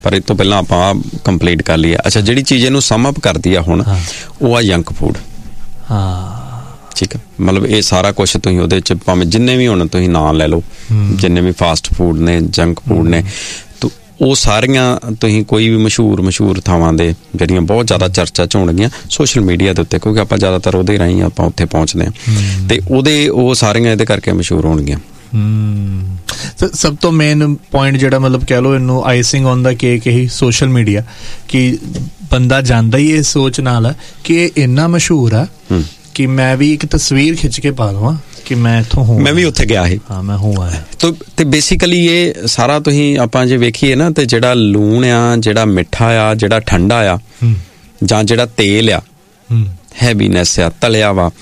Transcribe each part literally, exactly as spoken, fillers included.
ਪਰ ਇਹ ਤੋਂ ਪਹਿਲਾਂ ਆਪਾਂ ਕੰਪਲੀਟ ਕਰ ਲਈਏ। ਅੱਛਾ, ਜਿਹੜੀ ਚੀਜ਼ ਇਹਨੂੰ ਸਮ ਅਪ ਕਰਦੀ ਆ ਹੁਣ, ਉਹ ਆ ਜੰਕ ਫੂਡ। ਹਾਂ ਠੀਕ ਹੈ, ਮਤਲਬ ਇਹ ਸਾਰਾ ਕੁਛ ਤੁਸੀਂ ਉਹਦੇ ਚ ਭਾਵੇਂ ਜਿੰਨੇ ਵੀ ਹੁਣ ਤੁਸੀਂ ਨਾਂ ਲੈ ਲਓ, ਜਿੰਨੇ ਵੀ ਫਾਸਟ ਫੂਡ ਨੇ, ਜੰਕ ਫੂਡ ਨੇ, ਉਹ ਸਾਰੀਆਂ ਤੁਸੀਂ ਕੋਈ ਵੀ ਮਸ਼ਹੂਰ ਮਸ਼ਹੂਰ ਥਾਵਾਂ ਦੇ ਜਿਹੜੀਆਂ ਬਹੁਤ ਜ਼ਿਆਦਾ ਚਰਚਾ 'ਚ ਹੋਣਗੀਆਂ ਸੋਸ਼ਲ ਮੀਡੀਆ ਦੇ ਉੱਤੇ, ਕਿਉਂਕਿ ਆਪਾਂ ਜ਼ਿਆਦਾਤਰ ਉਹਦੇ ਰਾਹੀਂ ਆਪਾਂ ਉੱਥੇ ਪਹੁੰਚਦੇ ਹਾਂ, ਤੇ ਉਹਦੇ ਉਹ ਸਾਰੀਆਂ ਇਹਦੇ ਕਰਕੇ ਮਸ਼ਹੂਰ ਹੋਣਗੀਆਂ। ਸਭ ਤੋਂ ਮੇਨ ਪੁਆਇੰਟ ਜਿਹੜਾ ਮਤਲਬ ਕਹਿ ਲਓ ਇਹਨੂੰ ਆਈਸਿੰਗ ਔਨ ਦਾ ਕੇਕ ਇਹੀ ਸੋਸ਼ਲ ਮੀਡੀਆ, ਕਿ ਬੰਦਾ ਜਾਂਦਾ ਹੀ ਇਹ ਸੋਚ ਨਾਲ ਕਿ ਇਹ ਇੰਨਾ ਮਸ਼ਹੂਰ ਆ ਕਿ ਮੈਂ ਵੀ ਇੱਕ ਤਸਵੀਰ ਖਿੱਚ ਕੇ ਪਾ ਲਵਾਂ ਕਿ ਮੈਂ ਇੱਥੋਂ ਹੂੰ, ਮੈਂ ਵੀ ਉੱਥੇ ਗਿਆ ਸੀ, ਹਾਂ ਮੈਂ ਹੂੰ ਆਇਆ। ਤੋ ਤੇ ਬੇਸਿਕਲੀ ਇਹ ਸਾਰਾ ਤੁਸੀਂ ਆਪਾਂ ਜੇ ਵੇਖੀਏ ਨਾ, ਤੇ ਜਿਹੜਾ ਲੂਣ ਆ, ਜਿਹੜਾ ਮਿੱਠਾ ਆ, ਜਿਹੜਾ ਠੰਡਾ ਆ, ਜਾਂ ਜਿਹੜਾ ਤੇਲ ਆ, ਹੈਵੀਨੈਸ ਆ, ਤਲਿਆ ਵਾ,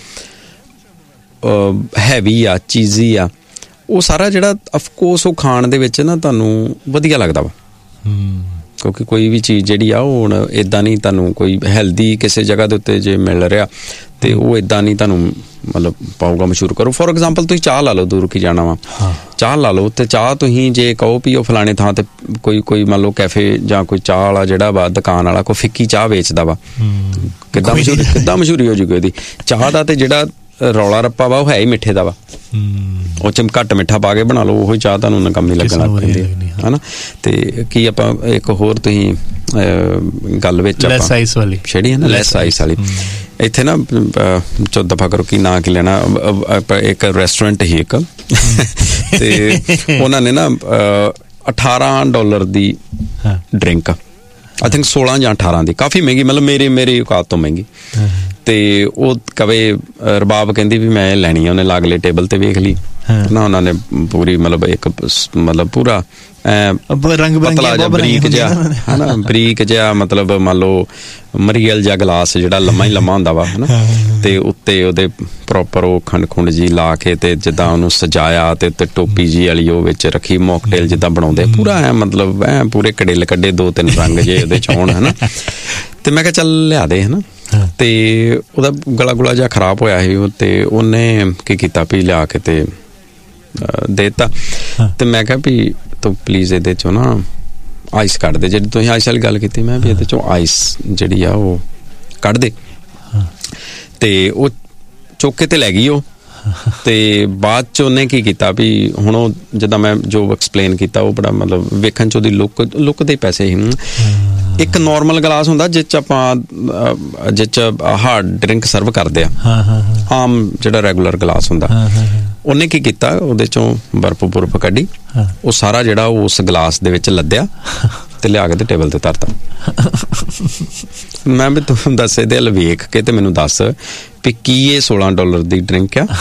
ਹੈਵੀ ਆ, ਚੀਜ਼ੀ ਆ, ਉਹ ਸਾਰਾ ਜਿਹੜਾ ਅਫਕੋਰਸ ਉਹ ਖਾਣ ਦੇ ਵਿੱਚ ਨਾ ਤੁਹਾਨੂੰ ਵਧੀਆ ਲੱਗਦਾ ਵਾ, ਕਿਉਂਕਿ ਕੋਈ ਵੀ ਚੀਜ਼ ਜਿਹੜੀ ਆ ਉਹ ਹੁਣ ਇੱਦਾਂ ਨਹੀਂ ਤੁਹਾਨੂੰ ਕੋਈ ਹੈਲਦੀ ਕਿਸੇ ਜਗ੍ਹਾ ਦੇ ਉੱਤੇ ਜੇ ਮਿਲ ਰਿਹਾ ਤੇ ਉਹ ਇੱਦਾਂ ਨਹੀਂ ਤੁਹਾਨੂੰ ਮਤਲਬ ਪਾਊਗਾ ਮਸ਼ਹੂਰ ਕਰੋ। ਫੋਰ ਐਗਜ਼ਾਮਪਲ ਤੁਸੀਂ ਚਾਹ ਲਾ ਲਓ, ਦੂਰ ਕੀ ਜਾਣਾ ਵਾ, ਚਾਹ ਲਾ ਲਓ, ਤੇ ਚਾਹ ਤੁਸੀਂ ਜੇ ਕਹੋ ਵੀ ਉਹ ਫਲਾਣੇ ਥਾਂ ਤੇ ਕੋਈ ਕੋਈ ਮੰਨ ਲਓ ਕੈਫੇ ਜਾਂ ਕੋਈ ਚਾਹ ਵਾਲਾ ਜਿਹੜਾ ਵਾ ਦੁਕਾਨ ਵਾਲਾ ਕੋਈ ਫਿੱਕੀ ਚਾਹ ਵੇਚਦਾ ਵਾ, ਕਿੱਦਾਂ ਮਸ਼ਹੂਰੀ ਕਿੱਦਾਂ ਮਸ਼ਹੂਰੀ ਹੋ ਜੂਗੀ ਉਹਦੀ ਚਾਹ ਦਾ। ਤੇ ਜਿਹੜਾ ਰੌਲਾ ਰੱਪਾ ਵਾ ਉਹ ਹੈ ਹੀ ਮਿੱਠੇ ਦਾ ਵਾ, ਉਹ ਚ ਘੱਟ ਮਿੱਠਾ ਪਾ ਕੇ ਬਣਾ ਲਓ, ਉਹੀ ਚਾਹ ਤੁਹਾਨੂੰ ਨਕੰਮੀ ਲੱਗਣ ਲੱਗ ਪੈਂਦੀ ਹੈ ਹਨਾ। ਤੇ ਕੀ ਆਪਾਂ ਇੱਕ ਹੋਰ ਤੁਸੀਂ ਗੱਲ ਵਿੱਚ ਲੈਸ ਆਈਸ ਵਾਲੀ ਛੇੜੀ ਹੈ ਨਾ, ਲੈਸ ਆਈਸ ਵਾਲੀ, ਇੱਥੇ ਨਾ ਚੋ ਦਫਾ ਕਰੋ ਕੀ ਨਾਂ ਕੀ ਲੈਣਾ, ਇੱਕ ਰੈਸਟੋਰੈਂਟ ਹੀ ਇੱਕ, ਤੇ ਉਹਨਾਂ ਨੇ ਨਾ ਅਠਾਰਾਂ dollar the drink, I think ਸੋਲਾਂ ਜਾਂ ਅਠਾਰਾਂ ਦੀ, ਕਾਫੀ ਮਹਿੰਗੀ, ਮਤਲਬ ਮੇਰੇ ਮੇਰੇ ਔਕਾਤ ਤੋਂ ਮਹਿੰਗੀ, ਤੇ ਉਹ ਕਵੇ ਰਬਾਬ ਕਹਿੰਦੀ ਵੀ ਮੈਂ ਲੈਣੀ ਆ, ਉਹਨੇ ਲਾਗਲੇ ਟੇਬਲ ਤੇ ਵੇਖ ਲਈ ਨਾ, ਉਹਨਾਂ ਨੇ ਪੂਰੀ ਮਤਲਬ ਇੱਕ ਮਤਲਬ ਪੂਰਾ ਪਤਲਾ ਜਿਹਾ ਬਰੀਕ ਜਿਹਾ ਹਨਾ, ਬਰੀਕ ਜਿਹਾ ਮਤਲਬ ਮੰਨ ਲਓ ਮਰੀਅਲ ਜਿਹਾ ਗਲਾਸ ਜਿਹੜਾ ਲੰਮਾ ਹੀ ਲੰਮਾ ਹੁੰਦਾ ਵਾ ਹਨਾ, ਤੇ ਉੱਤੇ ਉਹਦੇ ਪ੍ਰੋਪਰ ਉਹ ਖੰਡ ਖੁੰਡ ਜੀ ਲਾ ਕੇ ਤੇ ਜਿੱਦਾਂ ਉਹਨੂੰ ਸਜਾਇਆ, ਤੇ ਉੱਤੇ ਟੋਪੀ ਜੀ ਵਾਲੀ ਉਹ ਵਿੱਚ ਰੱਖੀ, ਮੌਕਟੇਲ ਜਿੱਦਾਂ ਬਣਾਉਂਦੇ ਪੂਰਾ ਐ ਮਤਲਬ ਐ ਪੂਰੇ ਕੜੇਲ ਕੱਢੇ, ਦੋ ਤਿੰਨ ਰੰਗ ਜੇ ਉਹਦੇ ਚ ਹੋਣ ਹਨਾ। ਤੇ ਮੈਂ ਕਿਹਾ ਚੱਲ ਲਿਆ ਦੇ ਹਨਾ, ਤੇ ਉਹਦਾ ਗਲਾ ਗੁਲਾ ਜਿਹਾ ਖਰਾਬ ਹੋਇਆ ਸੀ, ਤੇ ਉਹਨੇ ਕੀ ਕੀਤਾ ਵੀ ਲਿਆ ਕੇ ਤੇ ਦੇ ਦਿੱਤਾ। ਤੇ ਮੈਂ ਕਿਹਾ ਵੀ ਤੂੰ ਪਲੀਜ਼ ਇਹਦੇ ਚੋਂ ਨਾ ਆਈਸ ਕੱਢ ਦੇ, ਜਿਹੜੀ ਤੁਸੀਂ ਆਈਸ ਵਾਲੀ ਗੱਲ ਕੀਤੀ, ਮੈਂ ਵੀ ਇਹਦੇ ਚੋਂ ਆਈਸ ਜਿਹੜੀ ਆ ਉਹ ਕੱਢ ਦੇ। ਤੇ ਉਹ ਚੁੱਕ ਕੇ ਤੇ ਲੈ ਗਈ ਉਹ, ਤੇ ਬਾਅਦ ਚ ਉਹਨੇ ਕੀ ਕੀਤਾ ਵੀ ਹੁਣ ਉਹ ਜਿੱਦਾਂ ਮੈਂ ਜੋ ਐਕਸਪਲੇਨ ਕੀਤਾ ਉਹ ਬੜਾ ਮਤਲਬ ਵੇਖਣ ਚ ਉਹਦੀ ਲੁੱਕ ਲੁੱਕ ਦੇ ਪੈਸੇ ਸੀ। ਇੱਕ ਨੋਰਮਲ ਗਲਾਸ ਹੁੰਦਾ ਜਿਸ ਚ ਆਪਾਂ ਜਿਸ ਚ ਹਾਰਡ ਡਰਿੰਕ ਸਰਵ ਕਰਦੇ ਆ, ਆਮ ਜਿਹੜਾ ਰੈਗੂਲਰ ਗਲਾਸ ਹੁੰਦਾ, ਉਹਨੇ ਕੀ ਕੀਤਾ ਉਹਦੇ ਚੋਂ ਬਰਫ ਬੁਰਫ ਕੱਢੀ, ਉਹ ਸਾਰਾ ਜਿਹੜਾ ਉਸ ਗਲਾਸ ਦੇ ਵਿੱਚ ਲੱਦਿਆ ਤੇ ਲਿਆ ਕੇ ਤੇ ਟੇਬਲ ਤੇ ਧਰਤਾ। ਮੈਂ ਵੀ ਤੂੰ ਦੱਸ ਇਹਦੇ ਵੱਲ ਵੇਖ ਕੇ ਤੇ ਮੈਨੂੰ ਦੱਸ ਵੀ ਕੀ ਇਹ ਸੋਲਾਂ ਡਾਲਰ ਦੀ ਡਰਿੰਕ ਆ।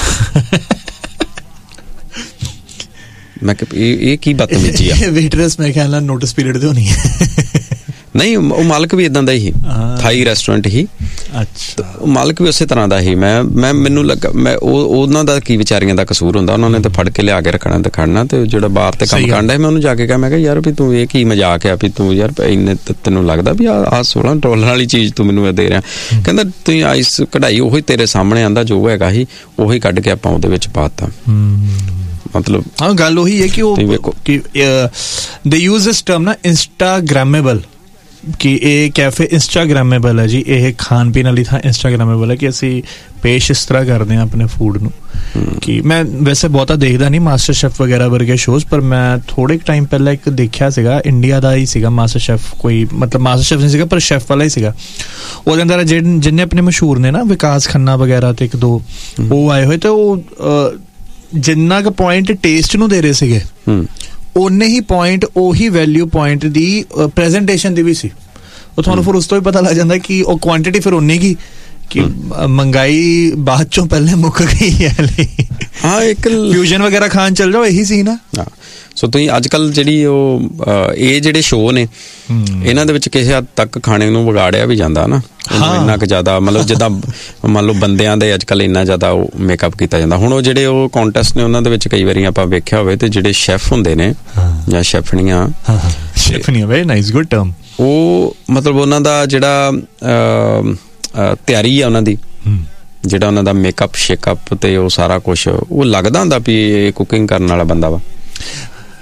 ਮੈਂ ਕਿਹਾ ਇਹ ਕੀ ਬਦਤਮੀਜੀ ਆ। ਵੇਟਰਸ ਮੇਰੇ ਖਿਆਲ ਨਾਲ ਨੋਟਿਸ ਪੀਰੀਅਡ ਤੇ ਹੋਣੀ ਹੈ। ਨਹੀਂ, ਉਹ ਮਾਲਕ ਵੀ ਇਦਾਂ ਦਾ ਹੀ, ਥਾਈ ਰੈਸਟੋਰੈਂਟ ਹੀ, ਉਹ ਮਾਲਕ ਵੀ ਉਸੇ ਤਰ੍ਹਾਂ ਦਾ ਹੀ। ਮੈਂ ਮੈਂ ਮੈਨੂੰ ਲੱਗਾ ਮੈਂ ਉਹ ਉਹਨਾਂ ਦਾ ਕੀ ਵਿਚਾਰੀਆਂ ਦਾ ਕਸੂਰ ਹੁੰਦਾ, ਉਹਨਾਂ ਨੇ ਤਾਂ ਫੜ ਕੇ ਲਿਆ ਕੇ ਰੱਖਣਾ ਤੇ ਖੜਨਾ, ਤੇ ਜਿਹੜਾ ਬਾਹਰ ਤੇ ਕੰਮ ਕਰਨ ਡਿਆ ਮੈਂ ਉਹਨੂੰ ਜਾ ਕੇ ਕਿਹਾ, ਮੈਂ ਕਿਹਾ ਯਾਰ ਵੀ ਤੂੰ ਇਹ ਕੀ ਮਜ਼ਾਕ ਆ ਵੀ ਤੂੰ ਯਾਰ ਇੰਨੇ ਤੈਨੂੰ ਲੱਗਦਾ ਵੀ ਆਹ ਸੋਲਾਂ ਡਾਲਰ ਵਾਲੀ ਚੀਜ਼ ਤੂੰ ਮੈਨੂੰ ਦੇ ਰਿਹਾ। ਕਹਿੰਦਾ ਤੁਸੀਂ ਆਈਸ ਕਢਾਈ ਉਹੀ ਤੇਰੇ ਸਾਹਮਣੇ ਆਂਦਾ ਜੋ ਹੈਗਾ ਸੀ ਉਹੀ ਕੱਢ ਕੇ ਆਪਾਂ ਉਹਦੇ ਵਿੱਚ ਪਾਤਾ। ਮਤਲਬ ਹਾਂ ਗੱਲ ਉਹੀ ਹੈ ਕਿ ਉਹ ਦੇ ਯੂਜ਼ ਦਿਸ ਟਰਮ ਨਾ ਇੰਸਟਾਗ੍ਰਾਮੇਬਲ, ਕਿ ਇਹ ਕੈਫੇ ਇੰਸਟਾਗ੍ਰਾਮੇਬਲ ਹੈ ਜੀ, ਇਹ ਖਾਣ ਪੀਣ ਵਾਲੀ ਥਾਂ ਇੰਸਟਾਗ੍ਰਾਮੇਬਲ ਹੈ, ਕਿ ਅਸੀਂ ਪੇਸ਼ ਇਸ ਤਰ੍ਹਾਂ ਕਰਦੇ ਹਾਂ ਆਪਣੇ ਫੂਡ ਨੂੰ। ਕਿ ਮੈਂ ਵੈਸੇ ਬਹੁਤਾ ਦੇਖਦਾ ਨਹੀਂ ਮਾਸਟਰ ਸ਼ੈਫ ਵਗੈਰਾ ਵਰਗੇ ਸ਼ੋਜ਼, ਪਰ ਮੈਂ ਥੋੜੇ ਟਾਈਮ ਪਹਿਲਾਂ ਇੱਕ ਦੇਖਿਆ ਸੀਗਾ, ਇੰਡੀਆ ਦਾ ਹੀ ਸੀਗਾ ਮਾਸਟਰ ਸ਼ੈਫ, ਕੋਈ ਮਤਲਬ ਮਾਸਟਰ ਸ਼ੈਫ ਨਹੀਂ ਸੀਗਾ ਪਰ ਸ਼ੈਫ ਵਾਲਾ ਹੀ ਸੀਗਾ। ਉਹਦੇ ਅੰਦਰ ਜਿਹੜੇ ਜਿੰਨੇ ਆਪਣੇ ਮਸ਼ਹੂਰ ਨੇ ਨਾ, ਵਿਕਾਸ ਖੰਨਾ ਵਗੈਰਾ ਤੇ ਇੱਕ ਦੋ ਉਹ ਆਏ ਹੋਏ, ਤੇ ਉਹ ਜਿੰਨਾ ਕੁ ਪੁਆਇੰਟ ਟੇਸਟ ਨੂੰ ਦੇ ਰਹੇ ਸੀਗੇ ਓਨੇ ਹੀ ਪੁਆਇੰਟ ਉਹੀ ਵੈਲਿਊ ਪੁਆਇੰਟ ਦੀ ਪ੍ਰੈਜੈਂਟੇਸ਼ਨ ਦੀ ਵੀ ਸੀ। ਉਹ ਤੁਹਾਨੂੰ ਫਿਰ ਉਸ ਤੋਂ ਵੀ ਪਤਾ ਲੱਗ ਜਾਂਦਾ ਕਿ ਉਹ ਕੁਆਂਟਿਟੀ ਫਿਰ ਉਨੀ ਕੀ ਕਿ ਮਹਿੰਗਾਈ ਬਾਅਦ ਚੋਂ ਪਹਿਲੇ ਮੁੱਕ ਗਈ ਹੈ। ਹਾਂ, ਇੱਕ ਫਿਊਜ਼ਨ ਵਗੈਰਾ ਖਾਣ ਚੱਲ ਜਾਓ, ਇਹੀ ਸੀ ਨਾ। ਸੋ ਤੁਸੀਂ ਅੱਜ ਕੱਲ ਜਿਹੜੀ ਉਹ ਇਹ ਜਿਹੜੇ ਸ਼ੋਅ ਨੇ ਇਹਨਾਂ ਦੇ ਵਿੱਚ ਕਿਸੇ ਹੱਦ ਤੱਕ ਖਾਣੇ ਨੂੰ ਵਿਗਾੜਿਆ ਵੀ ਜਾਂਦਾ ਨਾ, ਇੰਨਾ ਕੁ ਜ਼ਿਆਦਾ ਮਤਲਬ ਜਿੱਦਾਂ ਮੰਨ ਲਓ ਬੰਦਿਆਂ ਦੇ ਅੱਜ ਕੱਲ ਇੰਨਾ ਜ਼ਿਆਦਾ ਉਹ ਮੇਕਅਪ ਕੀਤਾ ਜਾਂਦਾ। ਹੁਣ ਉਹ ਜਿਹੜੇ ਉਹ ਕੰਟੈਸਟ ਨੇ ਉਹਨਾਂ ਦੇ ਵਿੱਚ ਕਈ ਵਾਰੀ ਆਪਾਂ ਵੇਖਿਆ ਹੋਵੇ ਤੇ ਜਿਹੜੇ ਸ਼ੈਫ ਹੁੰਦੇ ਨੇ ਜਾਂ ਸ਼ੈਫਣੀਆਂ, ਸ਼ੈਫਣੀਆਂ ਵੈਰੀ ਨਾਈਸ ਗੁੱਡ ਟਰਮ, ਉਹ ਮਤਲਬ ਉਹਨਾਂ ਦਾ ਜਿਹੜਾ ਤਿਆਰੀ ਆ ਉਹਨਾਂ ਦੀ, ਜਿਹੜਾ ਉਹਨਾਂ ਦਾ ਮੇਕਅਪ ਸ਼ੇਕਅਪ ਤੇ ਉਹ ਸਾਰਾ ਕੁਛ, ਉਹ ਲੱਗਦਾ ਹੁੰਦਾ ਵੀ ਇਹ ਕੁਕਿੰਗ ਕਰਨ ਵਾਲਾ ਬੰਦਾ ਵਾ।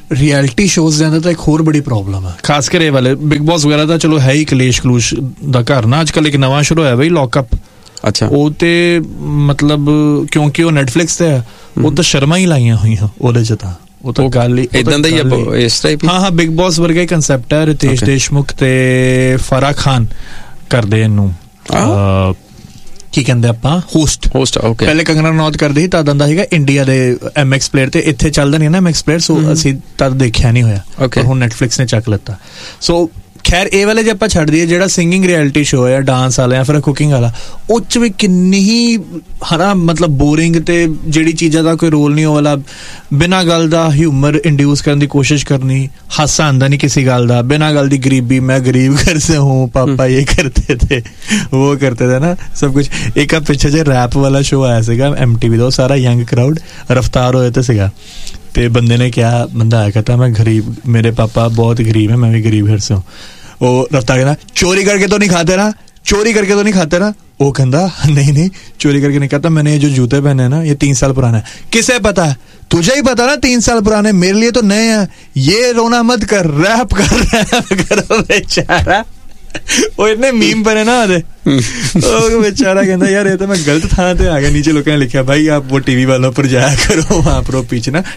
ਰਿਐਲਿਟੀ ਸ਼ੋਜ਼ ਦੇ ਅੰਦਰ ਤਾਂ ਇੱਕ ਹੋਰ ਬੜੀ ਪ੍ਰੋਬਲਮ ਹੈ, ਖਾਸ ਕਰ ਇਹ ਵਾਲੇ ਬਿਗ ਬੌਸ ਵਗੈਰਾ ਤਾਂ ਚਲੋ ਹੈ ਹੀ ਕਲੇਸ਼ ਕਲੂਸ਼ ਦਾ ਘਰ ਨਾ। ਅੱਜ ਕੱਲ੍ਹ ਇੱਕ ਨਵਾਂ ਸ਼ੁਰੂ ਹੋਇਆ ਬਈ ਲੌਕਅਪ। ਅੱਛਾ। ਉਹ ਤੇ ਮਤਲਬ ਕਿਉਂਕਿ ਉਹ ਨੈਟਫਲਿਕਸ ਤੇ ਹੈ, ਉਹ ਤਾਂ ਸ਼ਰਮਾ ਹੀ ਲਾਈਆਂ ਹੋਈਆਂ ਉਹਦੇ ਚ, ਤਾਂ ਉਹ ਤਾਂ ਗੱਲ ਹੀ ਇਦਾਂ ਦਾ ਹੀ ਇਸ ਟਾਈਪ। ਹਾਂ ਹਾਂ, ਬਿਗ ਬੌਸ ਵਰਗਾ ਹੀ ਕੰਸੈਪਟ ਹੈ। ਰਿਤੇਸ਼ ਦੇਸ਼ਮੁਖ ਤੇ ਫਰਾਹ ਖਾਨ ਕਰਦੇ ਇਹਨੂੰ ਕੀ ਕਹਿੰਦੇ ਆਪਾਂ ਹੋਸਟ ਹੋਸਟ ਓਕੇ। ਪਹਿਲੇ ਕੰਗਨਾ ਰਣੌਤ ਕਰਦੀ ਸੀ, ਤਦ ਆਂਦਾ ਸੀਗਾ ਇੰਡੀਆ ਦੇ ਐਮ ਐਕਸ ਪਲੇਅਰ ਤੇ, ਇੱਥੇ ਚੱਲਦਾ ਨਹੀਂ ਨਾ ਐਮ ਐਕਸ ਪਲੇਅਰ, ਸੋ ਅਸੀਂ ਤਦ ਦੇਖਿਆ ਨਹੀਂ ਹੋਇਆ, ਪਰ ਹੁਣ ਨੈਟਫਲਿਕਸ ਨੇ ਚੱਕ ਲਿੱਤਾ। ਸੋ ਖੈਰ ਇਹ ਵਾਲੇ ਜੇ ਆਪਾਂ ਛੱਡ ਦਈਏ, ਜਿਹੜਾ ਸਿੰਗਿੰਗ ਰਿਐਲਿਟੀ ਸ਼ੋ ਹੈ ਡਾਂਸ ਵਾਲਾ ਜਾਂ ਫਿਰ ਕੁਕਿੰਗ ਵਾਲਾ, ਉਹ 'ਚ ਵੀ ਕਿੰਨੀ ਹੀ ਹਨਾ ਮਤਲਬ ਬੋਰਿੰਗ ਤੇ ਜਿਹੜੀ ਚੀਜ਼ਾਂ ਦਾ ਕੋਈ ਰੋਲ ਨਹੀਂ, ਉਹ ਵਾਲਾ ਬਿਨਾਂ ਗੱਲ ਦਾ ਹਿਊਮਰ ਇੰਡਿਊਸ ਕਰਨ ਦੀ ਕੋਸ਼ਿਸ਼ ਕਰਨੀ, ਹਾਸਾ ਆਂਦਾ ਨਹੀਂ ਕਿਸੇ ਗੱਲ ਦਾ, ਬਿਨਾਂ ਗੱਲ ਦੀ ਗਰੀਬੀ, ਮੈਂ ਗਰੀਬ ਘਰ ਸੇ ਹੂੰ, ਪਾਪਾ ਇਹ ਕਰਤੇ ਥੇ ਉਹ ਕਰਤੇ ਥੇ ਨਾ ਸਭ ਕੁਛ। ਇੱਕ ਆ ਪਿੱਛੇ ਜੇ ਰੈਪ ਵਾਲਾ ਸ਼ੋ ਆਇਆ ਸੀਗਾ ਐਮ ਟੀ ਵੀ ਦਾ, ਉਹ ਸਾਰਾ ਯੰਗ ਕਰਾਊਡ ਰਫਤਾਰ ਹੋਏ ਤੇ ਸੀਗਾ, ਤੇ ਬੰਦੇ ਨੇ ਕਿਹਾ, ਬੰਦਾ ਆਇਆ कहता मैं गरीब, मेरे पापा बहुत गरीब है, मैं भी गरीब घर से हूँ। वो रफ्तार कहना चोरी करके तो नहीं खाते ना, चोरी करके तो नहीं खाते ना। वो कहता नहीं नहीं चोरी करके नहीं खाता, मैंने ये जो जूते पहने हैं ना ये तीन साल पुराना है। किसे पता है? तुझे ही पता ना तीन साल पुराने, मेरे लिए तो नए हैं। ये रोना मत कर, रैप कर रैप करो बेचारा। ਉਹ ਇਹਨੇ ਮੀਮ ਬਣੇ ਨਾ ਉਹਦੇ, ਉਹ बेचारा कहता यार ये तो मैं गलत थाना ਤੇ आ गया। नीचे लोगों ने लिखा भाई आप वो टीवी वालों पर जाया करो, वहां पर पीछे ना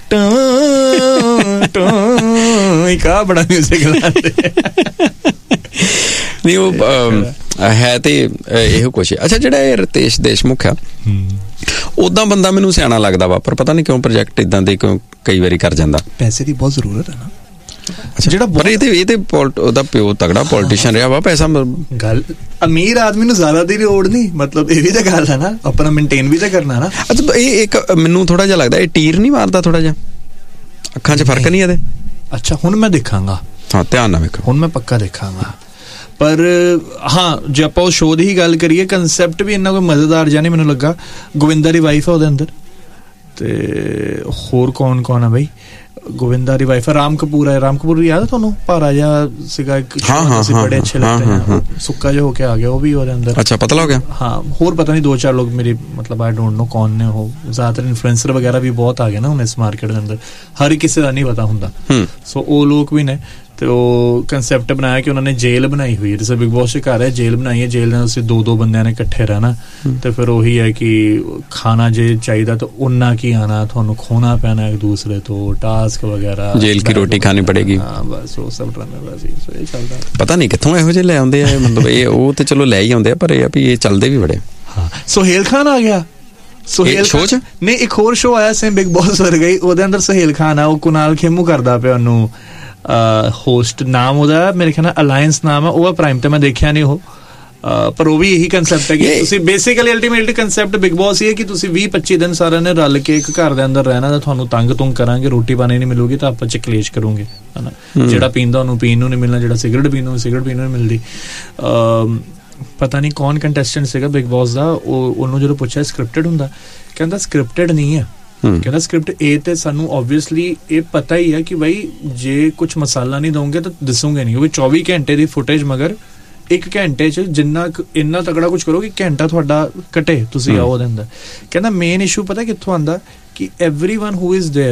का बड़ा म्यूजिक लाते ਨਹੀਂ। ਉਹ ਹੈ ਤੇ ਇਹੋ ਕੁਛ। ਅੱਛਾ, ਜਿਹੜਾ ਇਹ ਰਿਤੇਸ਼ ਦੇਸ਼ਮੁਖ ਆ, ਉਦਾਂ ਬੰਦਾ ਮੈਨੂੰ ਸਿਆਣਾ ਲੱਗਦਾ ਵਾ, ਪਰ ਪਤਾ ਨਹੀਂ ਕਿਉਂ ਪ੍ਰੋਜੈਕਟ ਇਦਾਂ ਦੇ ਕਿਉਂ ਕਈ ਵਾਰੀ ਕਰ ਜਾਂਦਾ। ਪੈਸੇ ਦੀ ਬਹੁਤ ਜ਼ਰੂਰਤ ਹੈ ਨਾ। ਜਿਹੜਾ ਪਰ ਇਹ ਤੇ ਇਹ ਤੇ ਉਹਦਾ ਪਿਓ ਤਗੜਾ ਪੋਲੀਟੀਸ਼ੀਅਨ ਰਿਹਾ ਵਾ, ਪੈਸਾ ਗੱਲ ਅਮੀਰ ਆਦਮੀ ਨੂੰ ਜ਼ਿਆਦਾ ਦੀ ਲੋੜ ਨਹੀਂ, ਮਤਲਬ ਇਹ ਵੀ ਤਾਂ ਗੱਲ ਹੈ ਨਾ, ਆਪਣਾ ਮੇਨਟੇਨ ਵੀ ਤਾਂ ਕਰਨਾ ਨਾ। ਅੱਛਾ, ਇਹ ਇੱਕ ਮੈਨੂੰ ਥੋੜਾ ਜਿਹਾ ਲੱਗਦਾ ਇਹ ਟੀਰ ਨਹੀਂ ਮਾਰਦਾ ਥੋੜਾ ਜਿਹਾ, ਅੱਖਾਂ 'ਚ ਫਰਕ ਨਹੀਂ ਇਹਦੇ? ਅੱਛਾ, ਹੁਣ ਮੈਂ ਦੇਖਾਂਗਾ, ਹਾਂ ਧਿਆਨ ਨਾਲ ਵੇਖੋ, ਹੁਣ ਮੈਂ ਪੱਕਾ ਦੇਖਾਂਗਾ। ਪਰ ਹਾਂ ਜੇ ਆਪਾਂ ਉਹ ਸ਼ੋਅ ਦੀ ਹੀ ਗੱਲ ਕਰੀਏ, ਕੰਸੈਪਟ ਵੀ ਇੰਨਾ ਕੋਈ ਮਜ਼ੇਦਾਰ ਜਿਹਾ ਨਹੀਂ ਮੈਨੂੰ ਲੱਗਾ। ਗੋਵਿੰਦਾ ਦੀ ਵਾਈਫ ਹੈ ਉਹਦੇ ਅੰਦਰ, ਤੇ ਹੋਰ ਕੌਣ ਕੌਣ ਆ ਬਈ? ਗੋਵਿੰਦਾ ਦੀ ਵਾਈਫ ਰਾਮ ਕਪੂਰ ਹੈ। ਰਾਮ ਕਪੂਰ ਯਾਦ ਹੈ ਤੁਹਾਨੂੰ? ਭਾਰਾ ਜਿਹਾ ਸੀਗਾ ਇੱਕ, ਬੜੇ ਅੱਛੇ ਲੱਗਦੇ हैं, ਸੁੱਕਾ ਜਿਹਾ ਹੋ ਕੇ ਆ ਗਿਆ ਉਹ ਵੀ ਉਹਦੇ ਅੰਦਰ। ਅੱਛਾ, ਪਤਲਾ ਹੋ ਗਿਆ। ਹਾਂ, ਹੋਰ ਪਤਾ ਨਹੀਂ ਦੋ ਚਾਰ ਲੋਕ ਮੇਰੀ ਮਤਲਬ ਆਈ ਡੋਂਟ ਨੋ ਕੌਣ ਨੇ ਉਹ। ਜ਼ਿਆਦਾਤਰ ਇਨਫਲੂਐਂਸਰ ਵਗੈਰਾ ਵੀ ਬਹੁਤ ਆ ਗਏ ਨਾ ਹੁਣ ਇਸ ਮਾਰਕੀਟ ਦੇ ਅੰਦਰ, ਹਰ ਕਿਸੇ ਦਾ ਨਹੀਂ ਪਤਾ ਹੁੰਦਾ। ਸੋ ਉਹ ਲੋਕ ਵੀ ਨੇ, ਤੇ ਉਹ ਕੰਸੈਪਟ ਬਣਾਇਆ ਕਿ ਉਹਨਾਂ ਨੇ ਜੇਲ੍ਹ ਬਣਾਈ ਹੋਈ ਹੈ, ਜਿਵੇਂ ਬਿਗ ਬੌਸ 'ਚ ਘਰ ਹੈ, ਜੇਲ੍ਹ ਬਣਾਈ ਹੈ, ਜੇਲ੍ਹ ਨਾਲ ਤੁਸੀਂ ਦੋ ਦੋ ਬੰਦਿਆਂ ਨੇ ਇਕੱਠੇ ਰਹਿਣਾ, ਤੇ ਫਿਰ ਉਹੀ ਹੈ ਕਿ ਖਾਣਾ ਜੇ ਚਾਹੀਦਾ ਤਾਂ ਉਨਾ ਕੀ ਆਣਾ, ਤੁਹਾਨੂੰ ਖੋਣਾ ਪੈਣਾ ਇੱਕ ਦੂਸਰੇ ਤੋਂ, ਟਾਸਕ ਵਗੈਰਾ, ਜੇਲ੍ਹ ਕੀ ਰੋਟੀ ਖਾਣੀ ਪੜੇਗੀ। ਹਾਂ ਬਸ ਉਹ ਸਭ ਡਰਾਮੇਬਾਜ਼ੀ ਇਹ ਚੱਲਦਾ। ਪਤਾ ਨਹੀਂ ਕਿੱਥੋਂ ਇਹੋ ਜਿਹੇ ਲੈ ਆਉਂਦੇ ਆ, ਮਤਲਬ ਇਹ ਉਹ ਤੇ ਚਲੋ ਲੈ ਹੀ ਆਉਂਦੇ ਆ, ਪਰ ਇਹ ਆ ਵੀ ਇਹ ਚੱਲਦੇ ਵੀ ਬੜੇ। ਹਾਂ, ਸੁਹੇਲ ਖਾਨ ਆ ਗਿਆ ਸੁਹੇਲ ਸ਼ੋਅ 'ਚ। ਨਹੀਂ, ਇੱਕ ਹੋਰ ਸ਼ੋਅ ਆਇਆ ਸੇਮ ਬਿਗ ਬੌਸ ਵਰਗਾ ਹੀ, ਉਹਦੇ ਅੰਦਰ ਸੁਹੇਲ ਖਾਨ ਆ, ਉਹ ਕੁਨਾਲ ਖੇਮੂ ਕਰਦਾ ਪਿਆ ਉਹਨੂੰ ਹੋਸਟ। ਨਾਮ ਉਹਦਾ ਮੇਰੇ ਖਿਆਲ ਨਾਲ ਅਲਾਇੰਸ ਨਾਮ ਹੈ, ਉਹ ਪ੍ਰਾਈਮ ਤੇ ਮੈਂ ਦੇਖਿਆ ਨਹੀਂ ਉਹ, ਪਰ ਉਹ ਵੀ ਇਹੀ ਕੰਸੈਪਟ ਹੈ ਕਿ ਤੁਸੀਂ basically ultimately concept big boss ਹੀ ਹੈ ਕਿ ਤੁਸੀਂ ਵੀਹ ਪੱਚੀ ਦਿਨ ਸਾਰਿਆਂ ਨੇ ਰਲ ਕੇ ਇੱਕ ਘਰ ਦੇ ਅੰਦਰ ਰਹਿਣਾ, ਤਾਂ ਤੁਹਾਨੂੰ ਤੰਗ ਤੁੰਗ ਕਰਾਂਗੇ, ਰੋਟੀ ਪਾਣੀ ਨਹੀਂ ਮਿਲੂਗੀ ਤਾਂ ਆਪਾਂ ਚ ਕਲੇਸ਼ ਕਰੂੰਗੇ, ਹਨਾ। ਜਿਹੜਾ ਪੀਂਦਾ ਉਹਨੂੰ ਪੀਣ ਨੂੰ ਨਹੀਂ ਮਿਲਣਾ, ਜਿਹੜਾ ਸਿਗਰਟ ਪੀਂਦਾ ਉਹਨੂੰ ਸਿਗਰਟ ਪੀਣ ਨੂੰ ਨਹੀਂ ਮਿਲਦੀ। ਪਤਾ ਨਹੀਂ ਕੌਣ ਕੰਟੈਸਟੈਂਟ ਸੀਗਾ ਬਿਗ ਬੌਸ ਦਾ, ਉਹ ਉਹਨੂੰ ਜਦੋਂ ਪੁੱਛਿਆ ਸਕ੍ਰਿਪਟਡ ਹੁੰਦਾ, ਕਹਿੰਦਾ ਸਕ੍ਰਿਪਟਡ ਨਹੀਂ ਹੈ, ਕਹਿੰਦਾ ਸਕ੍ਰਿਪਟ ਇਹ ਤੇ ਸਾਨੂੰ ਓਬਵੀਅਸਲੀ ਇਹ ਪਤਾ ਹੀ ਹੈ ਕਿ ਬਈ ਜੇ ਕੁਛ ਮਸਾਲਾ ਨਹੀਂ ਦੋਗੇ ਤਾਂ ਦਿਸੂਗੇ ਨਹੀਂ, ਕਿਉਂਕਿ ਚੌਵੀ ਘੰਟੇ ਦੀ ਫੁਟੇਜ ਮਗਰ ਇੱਕ ਘੰਟੇ 'ਚ ਜਿੰਨਾ ਇੰਨਾ ਤਕੜਾ ਕੁਛ ਕਰੋ ਕਿ ਘੰਟਾ ਤੁਹਾਡਾ ਘਟੇ, ਤੁਸੀਂ ਆਓ ਉਹਦੇ ਅੰਦਰ। ਕਹਿੰਦਾ ਮੇਨ ਇਸ਼ੂ ਪਤਾ ਕਿੱਥੋਂ ਆਉਂਦਾ ਕਿ ਐਵਰੀਵਨ ਹੂ ਇਜ਼ ਦੇਅਰ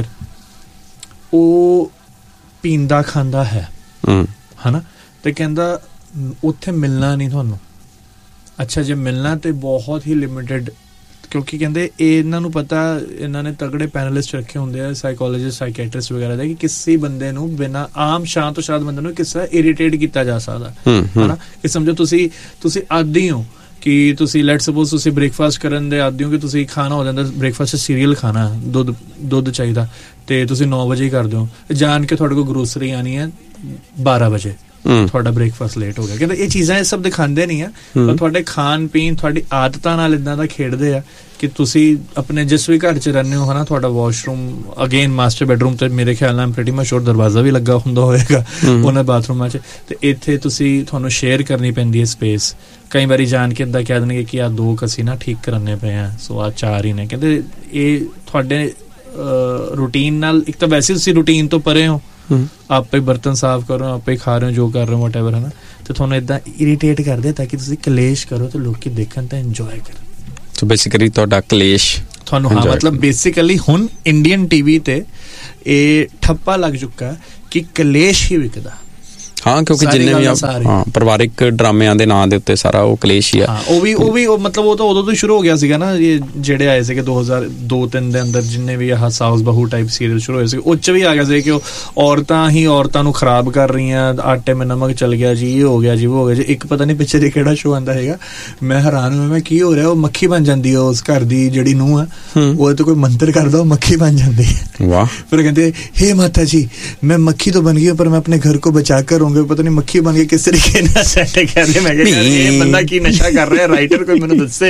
ਉਹ ਪੀਂਦਾ ਖਾਂਦਾ ਹੈ, ਹਨਾ, ਤੇ ਕਹਿੰਦਾ ਉੱਥੇ ਮਿਲਣਾ ਨਹੀਂ ਤੁਹਾਨੂੰ। ਅੱਛਾ, ਜੇ ਮਿਲਣਾ ਤੇ ਬਹੁਤ ਹੀ ਲਿਮਿਟਡ, ਕਿਉਂਕਿ ਕਹਿੰਦੇ ਇਹ ਇਹਨਾਂ ਨੂੰ ਪਤਾ, ਇਹਨਾਂ ਨੇ ਤਗੜੇ ਪੈਨਲਿਸਟ ਰੱਖੇ ਹੁੰਦੇ ਆ, ਸਾਈਕੋਲੋਜਿਸਟ ਸਾਈਕੈਟਰਿਸਟ ਵਗੈਰਾ ਦੇ, ਕਿ ਕਿਸੇ ਬੰਦੇ ਨੂੰ ਬਿਨਾਂ ਆਮ ਸ਼ਾਂਤ ਤੋਂ ਸ਼ਾਂਤ ਬੰਦੇ ਨੂੰ ਕਿਸੇ ਇਰੀਟੇਟ ਕੀਤਾ ਜਾ ਸਕਦਾ, ਹਨਾ। ਕਿ ਸਮਝੋ ਤੁਸੀਂ ਤੁਸੀਂ ਆਦੀ ਹੋ ਕਿ ਤੁਸੀਂ ਲੈਟ ਸਪੋਜ਼ ਤੁਸੀਂ ਬ੍ਰੇਕਫਾਸਟ ਕਰਨ ਦੇ ਆਦੀ ਹੋ ਕਿ ਤੁਸੀਂ ਖਾਣਾ ਹੋ ਜਾਂਦਾ ਬ੍ਰੇਕਫਾਸਟ 'ਚ ਸੀਰੀਅਲ ਖਾਣਾ, ਦੁੱਧ ਦੁੱਧ ਚਾਹੀਦਾ, ਤੇ ਤੁਸੀਂ ਨੌ ਵਜੇ ਹੀ ਕਰਦੇ ਹੋ, ਜਾਣ ਕੇ ਤੁਹਾਡੇ ਕੋਲ ਗਰੋਸਰੀ ਆਉਣੀ ਹੈ ਬਾਰਾਂ ਵਜੇ, ਤੁਹਾਡਾ ਬ੍ਰੇਕਫਾਸਟ ਲੇਟ ਹੋ ਗਿਆ। ਕਹਿੰਦੇ ਇਹ ਚੀਜ਼ਾਂ ਇਹ ਸਭ ਦਿਖਾਉਂਦੇ ਨਹੀਂ ਆ, ਪਰ ਤੁਹਾਡੇ ਖਾਣ ਪੀਣ ਤੁਹਾਡੀ ਆਦਤਾਂ ਨਾਲ ਇਦਾਂ ਦਾ ਖੇਡਦੇ ਆ ਕਿ ਤੁਸੀਂ ਆਪਣੇ ਜਿਸ ਵੀ ਘਰ 'ਚ ਰਹਿੰਦੇ ਹੋ, ਹਨਾ, ਤੁਹਾਡਾ ਵਾਸ਼ਰੂਮ ਅਗੇਨ ਮਾਸਟਰ ਬੈਡਰੂਮ ਤੇ ਮੇਰੇ ਖਿਆਲ ਨਾਲ ਪ੍ਰੀਟੀ ਮਚ ਸ਼ੋਰ ਦਰਵਾਜ਼ਾ ਵੀ ਲੱਗਾ ਹੁੰਦਾ ਹੋਏਗਾ ਉਹਨਾਂ ਬਾਥਰੂਮਾਂ 'ਚ, ਤੇ ਇੱਥੇ ਤੁਸੀਂ ਤੁਹਾਨੂੰ ਸ਼ੇਅਰ ਕਰਨੀ ਪੈਂਦੀ ਹੈ ਸਪੇਸ। ਕਈ ਵਾਰੀ ਜਾਣ ਕੇ ਇੱਦਾਂ ਕਹਿ ਦੇਣਗੇ ਕਿ ਆਹ ਦੋ ਅਸੀਂ ਨਾ ਠੀਕ ਕਰਨੇ ਪਏ ਆ, ਸੋ ਆਹ ਚਾਰ ਹੀ ਨੇ। ਕਹਿੰਦੇ ਇਹ ਤੁਹਾਡੇ ਰੂਟੀਨ ਨਾਲ, ਇੱਕ ਤਾਂ ਵੈਸੇ ਤੁਸੀਂ ਰੂਟੀਨ ਤੋਂ ਪਰੇ ਹੋ, ਆਪੇ ਬਰਤਨ ਸਾਫ਼ ਕਰੋ, ਆਪੇ ਖਾ ਰਹੇ ਹੋ, ਜੋ ਕਰ ਰਹੇ ਹੋ ਵਟਐਵਰ, ਹਨਾ, ਤੇ ਤੁਹਾਨੂੰ ਏਦਾਂ ਇਰੀਟੇਟ ਕਰਦੇ ਤਾਂ ਕਿ ਤੁਸੀਂ ਕਲੇਸ਼ ਕਰੋ ਤੇ ਲੋਕੀ ਦੇਖਣ ਤਾਂ ਇੰਜੋਏ ਕਰਨ। ਸੋ ਬੇਸਿਕਲੀ ਤੁਹਾਡਾ ਕਲੇਸ਼ ਤੁਹਾਨੂੰ ਹਾਂ ਮਤਲਬ ਬੇਸਿਕਲੀ ਹੁਣ ਇੰਡੀਅਨ ਟੀਵੀ ਤੇ ਇਹ ਠੱਪਾ ਲੱਗ ਚੁੱਕਾ ਕਿ ਕਲੇਸ਼ ਹੀ ਵਿਕਦਾ। ਹਾਂ ਕਿਉਂਕਿ ਜਿੰਨੇ ਵੀ ਹਾਂ ਪਰਿਵਾਰਿਕ ਡਰਾਮਿਆਂ ਦੇ ਨਾਂ ਦੇ ਉੱਤੇ ਸਾਰਾ ਉਹ ਕਲੇਸ਼ ਹੀ ਆ। ਹਾਂ ਉਹ ਵੀ ਉਹ ਵੀ ਮਤਲਬ ਉਹ ਤਾਂ ਉਦੋਂ ਤੋਂ ਸ਼ੁਰੂ ਹੋ ਗਿਆ ਸੀਗਾ ਨਾ, ਇਹ ਜਿਹੜੇ ਆਏ ਸੀਗੇ ਦੋ ਹਜ਼ਾਰ ਦੋ ਤਿੰਨ ਦੇ ਅੰਦਰ ਜਿੰਨੇ ਵੀ ਆਹ ਸਾਊਸ ਬਹੂ ਟਾਈਪ ਸੀਰੀਅਲ ਸ਼ੁਰੂ ਹੋਏ ਸੀ, ਉਹ 'ਚ ਵੀ ਆ ਗਿਆ ਸੀ ਕਿ ਉਹ ਔਰਤਾਂ ਹੀ ਔਰਤਾਂ ਨੂੰ ਖਰਾਬ ਕਰ ਰਹੀਆਂ, ਆਟੇ ਮੇਂ ਨਮਕ ਚਲ ਗਿਆ ਜੀ, ਇਹ ਹੋ ਗਿਆ ਜੀ, ਉਹ ਹੋ ਗਿਆ ਜੀ। ਇੱਕ ਪਤਾ ਨਹੀਂ ਪਿੱਛੇ ਜੇ ਕਿਹੜਾ ਸ਼ੋਅ ਆਉਂਦਾ ਹੈਗਾ, ਮੈਂ ਹੈਰਾਨ ਹੋਇਆ ਮੈਂ ਕੀ ਹੋ ਰਿਹਾ, ਉਹ ਮੱਖੀ ਬਣ ਜਾਂਦੀ ਹੈ ਉਸ ਘਰ ਦੀ ਜਿਹੜੀ ਨੂੰਹ ਆ, ਉਹ ਤੇ ਕੋਈ ਮੰਤਰ ਕਰਦਾ ਉਹ ਮੱਖੀ ਬਣ ਜਾਂਦੀ ਹੈ। ਵਾਹ। ਫਿਰ ਕਹਿੰਦੇ ਹੇ ਮਾਤਾ ਜੀ ਮੈਂ ਮੱਖੀ तो बन गई पर मैं अपने घर को बचा कर रहूंगा। पता नहीं मक्खी बन गई किस तरीके ना सेट कर दे। मैं ये बंदा की नशा कर रहा है, राइटर कोई मैंने दसे।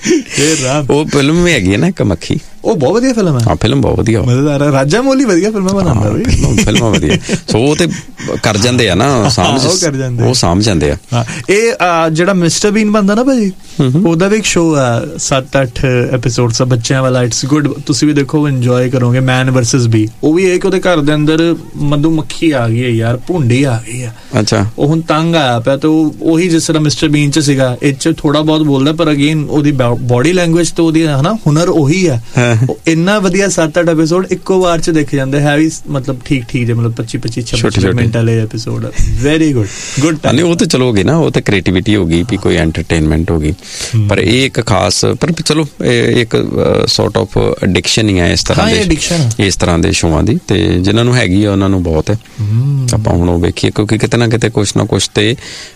ਉਹ ਫਿਲਮ ਵੀ ਹੈਗੀ ਹੈ ਨਾ ਇੱਕ ਮੱਖੀ, ਉਹ ਬਹੁਤ ਵਧੀਆ ਫਿਲਮ ਹੈ। ਹਾਂ ਫਿਲਮ ਬਹੁਤ ਵਧੀਆ, ਮਜ਼ੇਦਾਰ ਹੈ। ਰਾਜਾ ਮੌਲੀ ਵਧੀਆ ਫਿਲਮਾਂ ਬਣਾਉਂਦਾ ਵੀ, ਫਿਲਮਾਂ ਵਧੀਆ। ਸੋ ਉਹ ਤੇ ਕਰ ਜਾਂਦੇ ਆ ਨਾ, ਸਾਂਭ ਉਹ ਸਾਂਭ ਜਾਂਦੇ ਆ। ਇਹ ਜਿਹੜਾ ਮਿਸਟਰ ਬੀਨ ਬਣਦਾ ਨਾ ਭਾਜੀ, ਉਹਦਾ ਵੀ ਇੱਕ ਸ਼ੋਅ ਆ ਸੱਤ ਅੱਠ ਐਪੀਸੋਡਸ ਆ ਬੱਚਿਆਂ ਵਾਲਾ, ਇਟਸ ਗੁੱਡ, ਤੁਸੀਂ ਵੀ ਦੇਖੋ ਇੰਜੋਏ ਕਰੋਗੇ। ਮੈਨ ਵਰਸਸ ਬੀ, ਉਹ ਵੀ ਇਹ ਕਿ ਉਹਦੇ ਘਰ ਦੇ ਅੰਦਰ ਮਧੂ ਮੱਖੀ ਆ ਗਈ ਹੈ ਯਾਰ, ਭੁੰਡੀ ਆ ਗਈ ਆ। ਅੱਛਾ। ਉਹ ਹੁਣ ਤੰਗ ਆਇਆ ਪਿਆ ਤੇ ਉਹ ਉਹੀ ਜਿਸ ਤਰ੍ਹਾਂ ਮਿਸਟਰ ਬੀਨ ਚ ਸੀਗਾ, ਇਹ ਚ ਥੋੜਾ ਬਹੁਤ ਬੋਲਦਾ ਪਰ ਅਗੇਨ ਉਹਦੀ ਬੋਡੀ ਲੈਂਗੁਏਜ ਤੇ ਉਹਦੀ ਹਨਾ ਹੁਨਰ ਉਹੀ ਆ। ਇੰਨਾ ਵਧੀਆ ਸੱਤ ਅੱਠ ਐਪੀਸੋਡ ਇੱਕੋ ਵਾਰ ਚ ਦੇਖੇ ਜਾਂਦੇ ਹੈ ਵੀ, ਮਤਲਬ ਠੀਕ ਠੀਕ ਜੇ ਮਤਲਬ ਪੱਚੀ ਪੱਚੀ ਛੱਬੀ ਮਿੰਟ ਵਾਲੇ episode. Very good good time. ਉਹ ਤੇ ਚਲੋ ਗਈ ਨਾ, ਉਹ ਤੇ ਕ੍ਰੀਏਟੀਵਿਟੀ ਹੋ ਗਈ ਵੀ ਕੋਈ ਐਂਟਰਟੇਨਮੈਂਟ ਹੋ ਗਈ, ਪਰ ਇਹ ਇੱਕ ਖਾਸ ਪਰ ਚਲੋ ਇੱਕ ਸੌਰਟ ਆਫ ਐਡਿਕਸ਼ਨ ਹੀ ਹੈ ਇਸ ਤਰ੍ਹਾਂ ਦੇ ਇਸ ਤਰ੍ਹਾਂ ਦੇ ਸ਼ੋਆਂ ਦੀ, ਤੇ ਜਿਨ੍ਹਾਂ ਨੂੰ ਹੈਗੀ ਆ ਉਹਨਾਂ ਨੂੰ ਬਹੁਤ ਹੈ। ਆਪਾਂ ਹੁਣ ਉਹ ਵੇਖੀਏ ਕਿਉਂਕਿ ਕਿਤੇ ਨਾ ਕਿਤੇ ਕੁਛ ਨਾ ਕੁਛ ਤੇ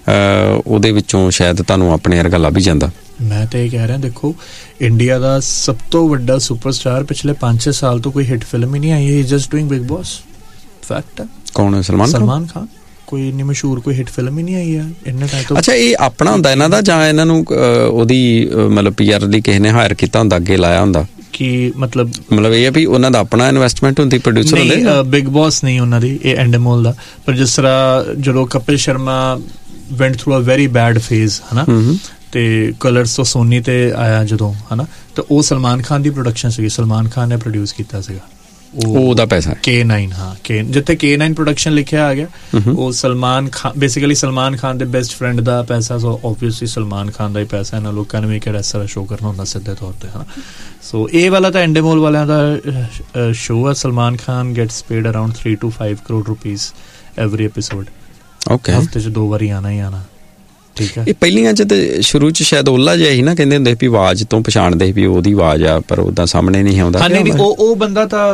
ਉਹਦੇ ਵਿੱਚੋਂ ਸ਼ਾਇਦ ਤੁਹਾਨੂੰ ਆਪਣੇ ਵਰਗਾ ਲੱਭ ਹੀ ਜਾਂਦਾ। ਮੈਂ ਤਾਂ ਇਹ ਕਹਿ ਰਿਹਾ, ਦੇਖੋ ਇੰਡੀਆ ਦਾ ਸਭ ਤੋਂ ਵੱਡਾ ਸੁਪਰਸਟਾਰ ਪਿਛਲੇ ਪੰਜ ਛੇ ਸਾਲ ਤੋਂ ਕੋਈ ਹਿੱਟ ਫਿਲਮ ਹੀ ਨਹੀਂ ਆਈ ਹੈ, just doing big boss. Fact ਹੈ। ਕੌਣ ਹੈ? ਸਲਮਾਨ ਸਲਮਾਨ ਖਾਨ। ਕੋਈ ਇੰਨੀ ਮਸ਼ਹੂਰ ਕੋਈ ਹਿੱਟ ਫਿਲਮ ਹੀ ਨਹੀਂ ਆਈ ਹੈ ਇੰਨੇ ਟਾਈਮ ਤੋਂ। ਅੱਛਾ, ਇਹ ਆਪਣਾ ਹੁੰਦਾ ਇਹਨਾਂ ਦਾ ਜਾਂ ਇਹਨਾਂ ਨੂੰ ਉਹਦੀ ਮਤਲਬ ਪੀ ਆਰ ਲਈ ਕਿਸੇ ਨੇ ਹਾਇਰ ਕੀਤਾ ਹੁੰਦਾ, ਅੱਗੇ ਲਾਇਆ ਹੁੰਦਾ? ਕਿ ਮਤਲਬ ਮਤਲਬ ਇਹ ਹੈ ਵੀ ਉਹਨਾਂ ਦਾ ਆਪਣਾ ਇਨਵੈਸਟਮੈਂਟ ਹੁੰਦੀ, ਪ੍ਰੋਡਿਊਸਰ ਹੁੰਦੇ? ਬਿਗ ਬੌਸ ਨਹੀਂ ਉਹਨਾਂ ਦੀ, ਇਹ ਐਂਡੇਮੋਲ ਦਾ। ਪਰ ਜਿਸ ਤਰ੍ਹਾਂ ਜਦੋਂ Kapil Sharma ਵੈਂਟ through a very bad phase ਹਨਾ, ਤੇ ਕਲਰਸ ਤੋਂ ਸੋਨੀ ਤੇ ਆਇਆ ਜਦੋਂ ਹਨਾ, ਤਾਂ ਉਹ ਸਲਮਾਨ ਖਾਨ ਦੀ ਪ੍ਰੋਡਕਸ਼ਨ ਸੀਗੀ, ਸਲਮਾਨ ਖਾਨ ਨੇ ਪ੍ਰੋਡਿਊਸ ਕੀਤਾ ਸੀਗਾ। ਉਹ ਉਹਦਾ ਪੈਸਾ ਕੇ ਨਾਈਨ। ਹਾਂ ਕੇ ਜਿੱਥੇ ਕੇ ਨਾਈਨ ਪ੍ਰੋਡਕਸ਼ਨ ਲਿਖਿਆ ਆ ਗਿਆ, ਉਹ ਸਲਮਾਨ ਖਾਨ ਬੇਸਿਕਲੀ ਸਲਮਾਨ ਖਾਨ ਦੇ ਬੈਸਟ ਫਰੈਂਡ ਦਾ ਪੈਸਾ। ਸੋ ਓਬਵੀਅਸਲੀ ਸਲਮਾਨ ਖਾਨ ਦਾ ਹੀ ਪੈਸਾ, ਇਹਨਾਂ ਲੋਕਾਂ ਨੇ ਵੀ ਕਿਹੜਾ ਇਸ ਤਰ੍ਹਾਂ ਸ਼ੋਅ ਕਰਨਾ ਹੁੰਦਾ ਸਿੱਧੇ ਤੌਰ ਤੇ ਹਨਾ। ਸੋ ਇਹ ਵਾਲਾ ਤਾਂ ਐਂਡੇਮੋਲ ਵਾਲਿਆਂ ਦਾ ਸ਼ੋਅ ਆ। Salman Khan gets paid around three two five crore rupees every episode. Okay. ਹਫ਼ਤੇ 'ਚ ਦੋ ਵਾਰੀ ਆਣਾ ਹੀ ਆਣਾ। ਠੀਕ ਹੈ। ਇਹ ਪਹਿਲੀਆਂ ਚ ਤੇ ਸ਼ੁਰੂ ਚ ਸ਼ਾਇਦ ਓਲਾ ਜਿਹਾ ਸੀ ਨਾ, ਕਹਿੰਦੇ ਹੁੰਦੇ ਵੀ ਆਵਾਜ਼ ਤੋਂ ਪਛਾਣਦੇ ਸੀ ਵੀ ਉਹਦੀ ਆਵਾਜ਼ ਆ, ਪਰ ਉਹਦਾ ਸਾਹਮਣੇ ਨਹੀਂ ਆਉਂਦਾ। ਨਹੀਂ, ਉਹ ਉਹ ਬੰਦਾ ਤਾਂ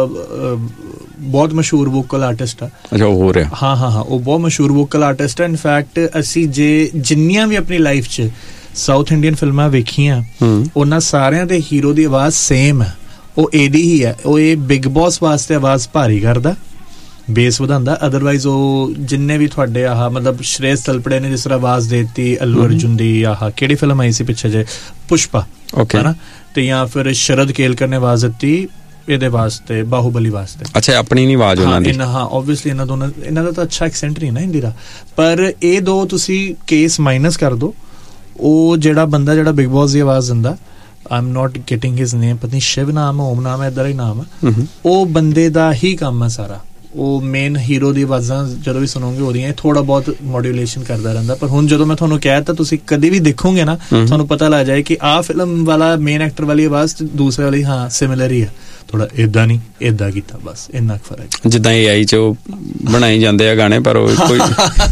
ਬਹੁਤ ਮਸ਼ਹੂਰ ਵੋਕਲ ਆਰਟਿਸਟ ਆ। ਅੱਛਾ, ਉਹ ਹੋ ਰਿਹਾ। ਹਾਂ ਹਾਂ ਹਾਂ ਉਹ ਬਹੁਤ ਮਸ਼ਹੂਰ ਵੋਕਲ ਆਰਟਿਸਟ ਆ। ਇਨਫੈਕਟ ਅਸੀਂ ਜੇ ਜਿੰਨੀਆਂ ਵੀ ਆਪਣੀ ਲਾਈਫ ਚ ਸਾਊਥ ਇੰਡੀਅਨ ਫਿਲਮਾਂ ਵੇਖੀਆਂ, ਉਹਨਾਂ ਸਾਰਿਆਂ ਦੇ ਹੀਰੋ ਦੀ ਆਵਾਜ਼ ਸੇਮ ਹੈ, ਉਹ ਇਹਦੀ ਹੀ ਹੈ। ਉਹ ਇਹ ਬਿਗ ਬੌਸ ਵਾਸਤੇ ਆਵਾਜ਼ ਭਾਰੀ ਕਰਦਾ, ਬੇਸ ਵਧਾਉਂਦਾ। ਅਦਰਵਾਈਜ਼ ਉਹ ਜਿੰਨੇ ਵੀ ਤੁਹਾਡੇ ਆਹ ਮਤਲਬ ਸ਼੍ਰੇਸ਼ ਤਲਪੜੇ ਨੇ ਜਿਸ ਤਰ੍ਹਾਂ ਆਵਾਜ਼ ਦੇ ਦਿੱਤੀ ਅੱਲੂ ਅਰਜੁਨ ਦੀ, ਆਹ ਕਿਹੜੀ ਫਿਲਮ ਆਈ ਸੀ ਪਿੱਛੇ ਜੇ, ਪੁਸ਼ਪਾ, ਹਨਾ, ਤੇ ਜਾਂ ਫਿਰ ਸ਼ਰਦ ਕੇਲਕਰ ਨੇ ਆਵਾਜ਼ ਦਿੱਤੀ ਇਹਦੇ ਵਾਸਤੇ, ਬਾਹੂਬਲੀ ਵਾਸਤੇ। ਅੱਛਾ, ਆਪਣੀ ਨਹੀਂ ਆਵਾਜ਼ ਉਹਨਾਂ ਦੀ। ਹਾਂ ਓਬਵੀਅਸਲੀ ਇਹਨਾਂ ਦੋਨਾਂ ਇਹਨਾਂ ਦਾ ਤਾਂ ਅੱਛਾ ਐਕਸੈਂਟ ਨਹੀਂ ਨਾ ਹਿੰਦੀ ਦਾ, ਪਰ ਇਹ ਦੋ ਤੁਸੀਂ ਕੇਸ ਮਾਈਨਸ ਕਰ ਦੋ। ਉਹ ਜਿਹੜਾ ਬੰਦਾ ਜਿਹੜਾ ਬਿਗ ਬੌਸ ਦੀ ਆਵਾਜ਼ ਦਿੰਦਾ, I am not getting his ਨੇਮ, ਪਤਾ ਨਹੀਂ ਸ਼ਿਵ ਨਾਮ ਓਮ ਨਾਮ ਏਦਾਂ ਹੀ ਨਾਮ ਹੈ, ਉਹ ਬੰਦੇ ਦਾ ਹੀ ਕੰਮ ਹੈ ਸਾਰਾ। ਉਹ ਮੇਨ ਹੀਰੋ ਦੀ ਆਵਾਜ਼ਾਂ ਜਦੋਂ ਵੀ ਸੁਣੋਗੇ ਉਹਦੀਆਂ ਥੋੜਾ ਬਹੁਤ ਮੋਡੂਲੇਸ਼ਨ ਕਰਦਾ ਰਹਿੰਦਾ। ਪਰ ਹੁਣ ਜਦੋਂ ਮੈਂ ਤੁਹਾਨੂੰ ਕਹਿ ਤਾ, ਤੁਸੀਂ ਕਦੇ ਵੀ ਦੇਖੋਗੇ ਨਾ, ਤੁਹਾਨੂੰ ਪਤਾ ਲੱਗ ਜਾਏ ਕਿ ਆਹ ਫਿਲਮ ਵਾਲਾ ਮੇਨ ਐਕਟਰ ਵਾਲੀ ਆਵਾਜ਼ ਦੂਸਰੇ ਵਾਲੀ ਹਾਂ ਸਿਮਿਲਰ ਹੀ ਹੈ, ਥੋੜਾ ਏਦਾਂ ਨਹੀਂ ਏਦਾਂ ਕੀਤਾ, ਬਸ ਇੰਨਾ ਕੁ ਫਰਕ। ਜਿੱਦਾਂ ਏ ਆਈ ਚ ਉਹ ਬਣਾਈ ਜਾਂਦੇ ਆ ਗਾਣੇ, ਪਰ ਉਹ ਕੋਈ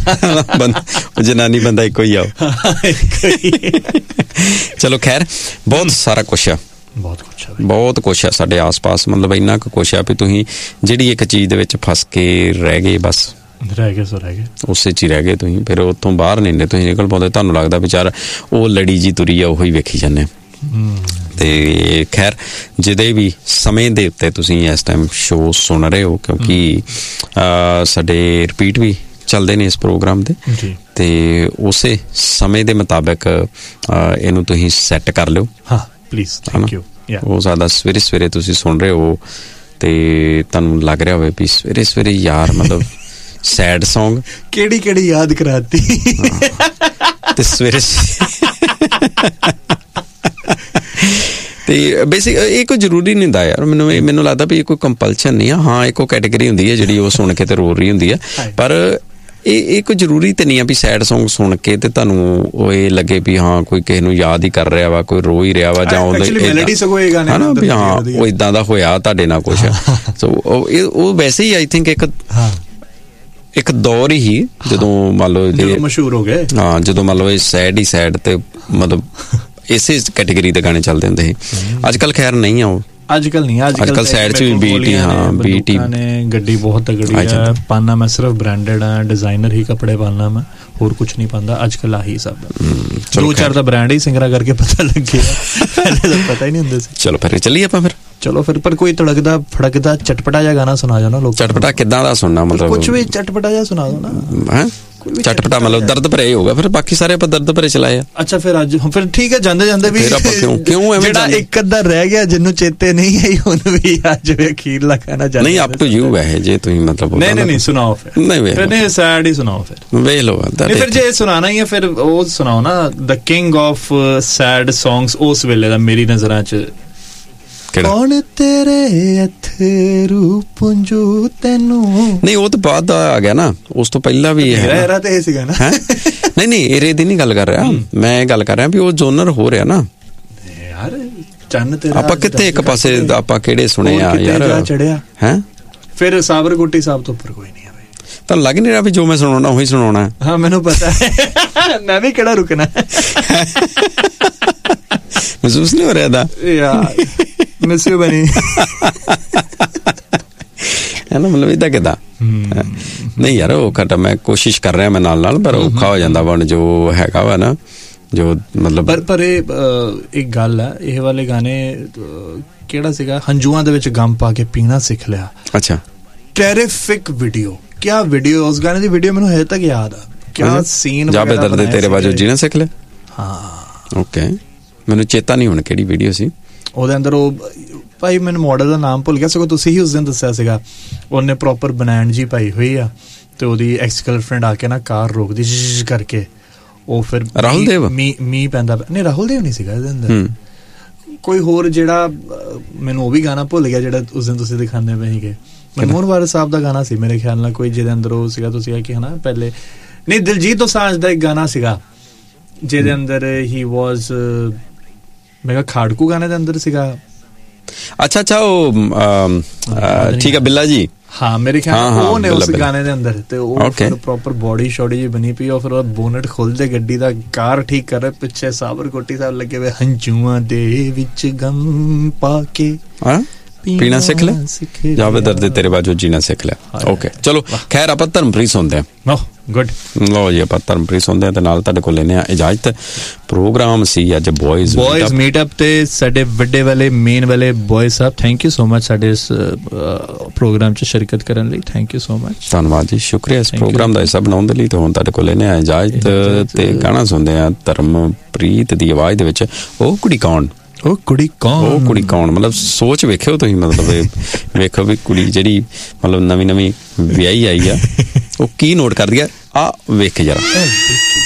ਜਨਾਨੀ ਬੰਦਾ ਇੱਕੋ ਹੀ ਆ। ਚਲੋ ਖੈਰ, ਬਹੁਤ ਸਾਰਾ ਕੁਛ ਆ, ਬਹੁਤ ਕੁਛ ਆ ਬਹੁਤ ਕੁਛ ਆ ਸਾਡੇ ਆਸ ਪਾਸ। ਮਤਲਬ ਇੰਨਾ ਕੁ ਕੁਛ ਆ ਵੀ ਤੁਸੀਂ ਜਿਹੜੀ ਇੱਕ ਚੀਜ਼ ਦੇ ਵਿੱਚ ਫਸ ਕੇ ਰਹਿ ਗਏ, ਬਸ ਰਹਿ ਗਏ ਸੋ ਰਹਿ ਗਏ ਉਸੇ ਚ ਹੀ ਰਹਿ ਗਏ ਤੁਸੀਂ, ਫਿਰ ਉੱਥੋਂ ਬਾਹਰ ਨਹੀਂ ਤੁਸੀਂ ਨਿਕਲ ਪਾਉਂਦੇ। ਤੁਹਾਨੂੰ ਲੱਗਦਾ ਵਿਚਾਰ ਉਹ ਲੜੀ ਜੀ ਤੁਰੀ ਆ, ਉਹੀ ਵੇਖੀ ਜਾਂਦੇ। ਤੇ ਖੈਰ, ਜਿਹਦੇ ਵੀ ਸਮੇਂ ਦੇ ਉੱਤੇ ਤੁਸੀਂ ਇਸ ਟਾਈਮ ਸ਼ੋਅ ਸੁਣ ਰਹੇ ਹੋ, ਕਿਉਂਕਿ ਸਾਡੇ ਰਿਪੀਟ ਵੀ ਚੱਲਦੇ ਨੇ ਇਸ ਪ੍ਰੋਗਰਾਮ ਦੇ, ਤੇ ਉਸੇ ਸਮੇਂ ਦੇ ਮੁਤਾਬਕ ਇਹਨੂੰ ਤੁਸੀਂ ਸੈੱਟ ਕਰ ਲਿਓ। ਹਾਂ ਪਲੀਜ਼, ਥੈਂਕ ਯੂ। ਉਹ ਜ਼ਿਆਦਾ ਸਵੇਰੇ ਸਵੇਰੇ ਤੁਸੀਂ ਸੁਣ ਰਹੇ ਹੋ ਤੇ ਤੁਹਾਨੂੰ ਲੱਗ ਰਿਹਾ ਹੋਵੇ ਵੀ ਸਵੇਰੇ ਸਵੇਰੇ ਯਾਰ ਮਤਲਬ ਸੈਡ ਸੌਂਗ ਕਿਹੜੀ ਕਿਹੜੀ ਯਾਦ ਕਰਾਤੀ ਤੇ ਸਵੇਰੇ ਤੇ ਬੇਸਿਕ ਇਹ ਕੋਈ ਜ਼ਰੂਰੀ ਨਹੀਂ ਹੁੰਦਾ ਯਾਰ। ਮੈਨੂੰ ਮੈਨੂੰ ਲੱਗਦਾ ਵੀ ਇਹ ਕੋਈ ਕੰਪਲਸ਼ਨ ਨਹੀਂ ਆ। ਹਾਂ, ਇੱਕ ਉਹ ਕੈਟੇਗਰੀ ਹੁੰਦੀ ਹੈ ਜਿਹੜੀ ਉਹ ਸੁਣ ਕੇ ਤੇ ਰੋ ਰਹੀ ਹੁੰਦੀ ਹੈ, ਪਰ ਇਹ ਇਹ ਕੋਈ ਜ਼ਰੂਰੀ ਤੇ ਨਹੀਂ ਆ ਵੀ ਸੈਡ Song ਸੁਣ ਕੇ ਤੇ ਤੁਹਾਨੂੰ ਉਹ ਇਹ ਲੱਗੇ ਵੀ ਹਾਂ ਕੋਈ ਕਿਸੇ ਨੂੰ ਯਾਦ ਹੀ ਕਰ ਰਿਹਾ ਵਾ, ਕੋਈ ਰੋ ਹੀ ਰਿਹਾ ਵਾ, ਜਾਂ ਉਹਦੇ ਹਨਾ ਵੀ ਹਾਂ ਉਹ ਇਦਾਂ ਦਾ ਹੋਇਆ ਤੁਹਾਡੇ ਨਾਲ ਕੁਛ। ਸੋ ਉਹ ਵੈਸੇ ਹੀ ਆਈ ਥਿੰਕ ਇੱਕ ਇੱਕ ਦੌਰ ਹੀ ਜਦੋਂ ਮੰਨ ਲਓ ਮਸ਼ਹੂਰ ਹੋ ਗਏ, ਹਾਂ ਜਦੋਂ ਮੰਨ ਲਓ ਇਹ ਸੈਡ ਹੀ ਸੈਡ ਤੇ ਮਤਲਬ ਇਸੇ ਕੈਟੇਗਰੀ ਦੇ ਗਾਣੇ ਚੱਲਦੇ ਹੁੰਦੇ ਸੀ। ਅੱਜ ਕੱਲ ਖੈਰ ਨਹੀਂ ਆ ਉਹ, ਅੱਜ ਕੱਲ ਨਹੀਂ, ਅੱਜ ਕੱਲ ਸਾਈਡ 'ਚ ਵੀ ਬੀਟ ਹੀ, ਹਾਂ ਬੀਟ ਹੀ ਨੇ, ਗੱਡੀ ਬਹੁਤ ਤਗੜੀ ਹੈ, ਪਾਨਾ ਮੈਂ ਸਿਰਫ ਬ੍ਰਾਂਡਡ ਆ, ਡਿਜ਼ਾਈਨਰ ਹੀ ਕੱਪੜੇ ਪਾਨਾ ਮੈਂ, ਹੋਰ ਕੁਛ ਨਹੀਂ ਪਾਉਂਦਾ ਅੱਜ ਕੱਲ, ਆਹੀ ਸਭ ਦੋ ਚਾਰ ਦਾ ਬ੍ਰਾਂਡ ਹੀ ਸਿੰਗਰਾ ਕਰਕੇ ਪਤਾ ਲੱਗਿਆ, ਪਹਿਲੇ ਤਾਂ ਪਤਾ ਹੀ ਨਹੀਂ ਹੁੰਦਾ ਸੀ। ਚਲੋ ਫਿਰ ਚੱਲੀਏ ਆਪਾਂ ਫਿਰ, ਚਲੋ ਫਿਰ ਪਰ ਕੋਈ ਧੜਕਦਾ ਫੜਕਦਾ ਚਟਪਟਾ ਜਿਹਾ ਗਾਣਾ ਸੁਣਾ ਜਾਓ ਨਾ ਲੋਕ। ਚਟਪਟਾ ਕਿੱਦਾਂ ਦਾ ਸੁਣਨਾ, ਮਤਲਬ ਕੁਛ ਵੀ ਚਟਪਟਾ ਜਿਹਾ ਸੁਣਾ ਦੋ ਨਾ। ਹੈਂ ਚਟਪਟਾ ਮਤਲਬ ਦਰਦ ਭਰੇ ਹੋਗਾ, ਫਿਰ ਬਾਕੀ ਸਾਰੇ ਆਪਾਂ ਦਰਦ ਭਰੇ ਚਲਾਏ ਆ। ਅੱਛਾ ਫਿਰ ਅੱਜ ਫਿਰ ਠੀਕ ਹੈ, ਜਾਂਦੇ ਜਾਂਦੇ ਵੀ ਕਿਉਂ ਕਿਉਂ ਐਵੇਂ ਜਿਹੜਾ ਇੱਕ ਅੱਧਾ ਰਹਿ ਗਿਆ ਜਿਹਨੂੰ ਚੇਤੇ ਨਹੀਂ ਆਈ ਉਹਨੂੰ ਵੀ ਅੱਜ ਵੀ ਅਖੀਰ ਲਗਾਣਾ ਚਾਹੀਦਾ। ਨਹੀਂ ਅਪ ਟੂ ਯੂ ਹੈ, ਜੇ ਤੁਸੀਂ ਮਤਲਬ ਨਹੀਂ ਨਹੀਂ ਨਹੀਂ ਸੁਣਾਓ ਫਿਰ, ਨਹੀਂ ਫਿਰ ਨਹੀਂ ਸੈਡ ਹੀ ਸੁਣਾਓ ਫਿਰ, ਵੇਖ ਲਓ ਫਿਰ ਜੇ ਸੁਣਾਣਾ ਹੀ ਹੈ ਫਿਰ ਉਹ ਸੁਣਾਓ ਨਾ, ਦ ਕਿੰਗ ਆਫ ਸੈਡ Songs ਉਸ ਵੇਲੇ ਦਾ ਮੇਰੀ ਨਜ਼ਰਾਂ 'ਚ ਕੌਣ ਤੇਰੇ ਅਥਰੂ ਪੁੰਜੂ ਤੈਨੂੰ। ਨਹੀਂ ਉਹ ਤਾਂ ਬਾਅਦ ਦਾ ਆ ਗਿਆ ਨਾ, ਉਸ ਤੋਂ ਪਹਿਲਾਂ ਵੀ ਹੈ ਤੇ ਇਹ ਸੀਗਾ ਨਾ। ਨਹੀਂ ਨਹੀਂ ਏਰੇ ਦੀ ਨਹੀਂ ਗੱਲ ਕਰ ਰਿਹਾ ਮੈਂ, ਗੱਲ ਕਰ ਰਿਹਾ ਵੀ ਉਹ ਜੋਨਰ ਹੋ ਰਿਹਾ ਨਾ ਯਾਰ। ਚੰਨ ਤੇਰਾ ਆਪਾਂ ਕਿੱਥੇ ਇੱਕ ਪਾਸੇ ਆਪਾਂ ਕਿਹੜੇ ਸੁਣੇ ਆ ਯਾਰ ਚੜਿਆ ਹੈ, ਫਿਰ ਸਾਬਰਗੁੱਟੀ ਸਾਹਿਬ ਤੋਂ ਉੱਪਰ ਕੋਈ ਨਹੀਂ ਹੈ। ਤੁਹਾਨੂੰ ਲੱਗ ਨਹੀਂ ਰਿਹਾ ਵੀ ਜੋ ਮੈਂ ਸੁਣਾਉਣਾ ਉਹੀ ਸੁਣਾਉਣਾ? ਹਾਂ ਮੈਨੂੰ ਪਤਾ ਹੈ, ਮੈਂ ਵੀ ਕਿਹੜਾ ਰੁਕਣਾ, ਮਹਿਸੂਸ ਨਹੀਂ ਹੋ ਰਿਹਾ ਦਾ ਯਾਰ ਮਿਸ ਯੂ ਬਣੀ ਹੈ ਨਾ, ਮਤਲਬ ਇਦਾਂ ਕਿੱਦਾਂ ਨਹੀਂ ਯਾਰ ਉਹ ਘੱਟ ਮੈਂ ਕੋਸ਼ਿਸ਼ ਕਰ ਰਿਹਾ ਮੈਂ ਨਾਲ ਨਾਲ, ਪਰ ਔਖਾ ਹੋ ਜਾਂਦਾ ਵਾ ਜੋ ਹੈਗਾ ਵਾ ਨਾ, ਜੋ ਮਤਲਬ ਪਰ ਪਰ ਇਹ ਇੱਕ ਗੱਲ ਹੈ, ਇਹ ਵਾਲੇ ਗਾਣੇ ਕਿਹੜਾ ਸੀਗਾ, ਹੰਝੂਆਂ ਦੇ ਵਿੱਚ ਗਮ ਪਾ ਕੇ ਪੀਣਾ ਸਿੱਖ ਲਿਆ। ਅੱਛਾ ਟੈਰੀਫਿਕ ਵੀਡੀਓ, ਕਿਆ ਵੀਡੀਓ, ਉਸ ਗਾਣੇ ਦੀ ਵੀਡੀਓ ਮੈਨੂੰ ਹਜੇ ਤੱਕ ਯਾਦ ਆ, ਕਿਆ ਸੀਨ ਜਾਵੇ ਦਰਦ ਤੇਰੇ ਬਾਜੋ ਜੀਣਾ ਸਿੱਖ ਲਿਆ। ਹਾਂ ਓਕੇ ਮੈਨੂੰ ਚੇਤਾ ਨਹੀਂ ਹੁਣ ਕਿਹੜੀ ਵੀਡੀਓ ਸੀ ਉਹਦੇ ਅੰਦਰ। ਉਹ ਭਾਈ ਮੈਨੂੰ ਮਾਡਲ ਦਾ ਨਾਮ ਭੁੱਲ ਗਿਆ, ਸਗੋਂ ਤੁਸੀਂ ਹੀ ਉਸ ਦਿਨ ਦੱਸਿਆ ਸੀਗਾ, ਉਹਨੇ ਪ੍ਰੋਪਰ ਬਨੈਣ ਜੀ ਪਾਈ ਹੋਈ ਆ ਤੇ ਉਹਦੀ ਐਕਸ ਗਰਲਫ੍ਰੈਂਡ ਆ ਕੇ ਨਾ ਕਾਰ ਰੋਕਦੀ ਕਰਕੇ, ਉਹ ਫਿਰ ਰਾਹੁਲ ਦੇਵ ਮੀਂਹ ਮੀਂਹ ਪੈਂਦਾ, ਨਹੀਂ ਰਾਹੁਲ ਦੇਵ ਨਹੀਂ ਸੀਗਾ ਇਹਦੇ ਅੰਦਰ, ਕੋਈ ਹੋਰ ਜਿਹੜਾ ਮੈਨੂੰ ਉਹ ਵੀ ਗਾਣਾ ਭੁੱਲ ਗਿਆ ਜਿਹੜਾ ਉਸ ਦਿਨ ਤੁਸੀਂ ਦਿਖਾਉਂਦੇ ਪਏ ਸੀਗੇ, ਮਨਮੋਹਨ ਵਾਰਿਸ ਸਾਹਿਬ ਦਾ ਗਾਣਾ ਸੀ ਮੇਰੇ ਖਿਆਲ ਨਾਲ ਕੋਈ, ਜਿਹਦੇ ਅੰਦਰ ਉਹ ਸੀਗਾ ਤੁਸੀਂ ਕਿ ਹਨਾ ਪਹਿਲੇ ਨਹੀਂ ਦਿਲਜੀਤ ਦੋਸਾਂਝ ਦਾ ਇੱਕ ਗਾਣਾ ਸੀਗਾ ਜਿਹਦੇ ਅੰਦਰ ਹੀ ਵਾਜ਼ ਮੇਰਾ ਖਾੜਕੂ ਗਾਣੇ ਦੇ ਅੰਦਰ ਸੀਗਾ। ਅੱਛਾ ਅੱਛਾ ਉਹ ਠੀਕ ਹੈ ਬਿੱਲਾ ਜੀ, ਹਾਂ ਮੇਰੇ ਖਿਆਲ ਉਹ ਨੇ ਉਸ ਗਾਣੇ ਦੇ ਅੰਦਰ, ਤੇ ਉਹ ਪ੍ਰੋਪਰ ਬੋਡੀ ਸ਼ੋਡੀ ਜੀ ਬਣੀ ਪਈ, ਉਹ ਫਿਰ ਬੋਨਟ ਖੋਲਦੇ ਗੱਡੀ ਦਾ, ਕਾਰ ਠੀਕ ਕਰ ਰਹੇ, ਪਿੱਛੇ ਸਾਬਰਕੋਟੀ ਸਾਹਿਬ ਲੱਗੇ ਹੋਏ, ਹੰਝੂਆਂ ਦੇ ਵਿੱਚ ਗਮ ਪਾ ਕੇ ਪੀਣਾ ਸਿੱਖ ਲੈ, ਜਾਵੇ ਦਰਦ ਤੇਰੇ ਬਾਜੋ ਜੀਣਾ ਸਿੱਖ ਲਿਆ। ਓਕੇ ਚਲੋ ਖੈਰ ਆਪਾਂ ਧਰਮਪ੍ਰੀਤ ਸੁਣਦੇ ਹਾਂ। ਗੁੱਡ ਲਓ ਜੀ ਆਪਾਂ ਧਰਮਪ੍ਰੀਤ ਸੁਣਦੇ ਹਾਂ ਤੇ ਨਾਲ ਤੁਹਾਡੇ ਕੋਲ ਲੈਂਦੇ ਹਾਂ ਇਜਾਜ਼ਤ। ਪ੍ਰੋਗਰਾਮ ਸੀ ਅੱਜ ਬॉयਜ਼ ਬॉयਜ਼ ਮੀਟਅਪ ਤੇ ਸਾਡੇ ਵੱਡੇ ਵਾਲੇ ਮੇਨ ਵਾਲੇ ਬॉयਜ਼ ਸਾਹਿਬ, ਥੈਂਕ ਯੂ ਸੋ ਮਚ ਸਾਡੇ ਇਸ ਪ੍ਰੋਗਰਾਮ 'ਚ ਸ਼ਿਰਕਤ ਕਰਨ ਲਈ, ਥੈਂਕ ਯੂ ਸੋ ਮਚ, ਧੰਨਵਾਦ ਜੀ, ਸ਼ੁਕਰੀਆ ਇਸ ਪ੍ਰੋਗਰਾਮ ਦਾ ਹਿੱਸਾ ਬਣਾਉਣ ਦੇ ਲਈ। ਤੇ ਹੁਣ ਤੁਹਾਡੇ ਕੋਲ ਲੈਂਦੇ ਹਾਂ ਇਜਾਜ਼ਤ ਤੇ ਗਾਣਾ ਸੁਣਦੇ ਹਾਂ ਧਰਮਪ੍ਰੀਤ ਦੀ ਆਵਾਜ਼ ਦੇ ਵਿੱਚ, ਉਹ ਕੁੜੀ ਕੌਣ, ਉਹ ਕੁੜੀ ਕੌਣ, ਉਹ ਕੁੜੀ ਕੌਣ, ਮਤਲਬ ਸੋਚ ਵੇਖਿਓ ਤੁਸੀਂ, ਮਤਲਬ ਵੇਖੋ ਵੀ ਕੁੜੀ ਜਿਹੜੀ ਮਤਲਬ ਨਵੀਂ ਨਵੀਂ ਵਿਆਹੀ ਆਈ ਆ ਉਹ ਕੀ ਨੋਟ ਕਰਦੀ ਆ, ਆ ਵੇਖ ਜਰਾ।